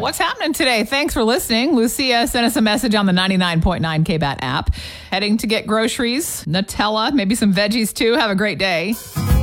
what's happening today. Thanks for listening. Lucia sent us a message on the 99.9 KBAT app. Heading to get groceries, Nutella, maybe some veggies too. Have a great day.